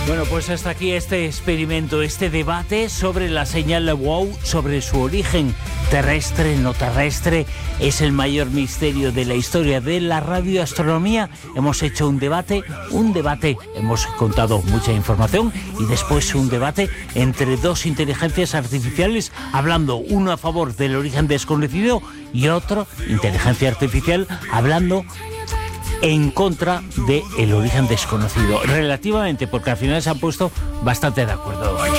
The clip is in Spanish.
Bueno, pues hasta aquí este experimento, este debate sobre la señal WOW, sobre su origen terrestre, no terrestre. Es el mayor misterio de la historia de la radioastronomía. Hemos hecho un debate, hemos contado mucha información y después un debate entre dos inteligencias artificiales, hablando uno a favor del origen desconocido y otro, inteligencia artificial, hablando en contra del origen desconocido, relativamente, porque al final se han puesto bastante de acuerdo.